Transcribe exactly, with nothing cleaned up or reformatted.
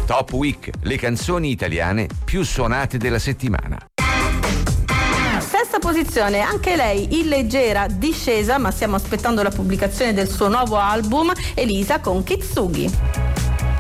Top Week, le canzoni italiane più suonate della settimana. Sesta posizione, anche lei in leggera discesa, ma stiamo aspettando la pubblicazione del suo nuovo album, Elisa con Kitsugi.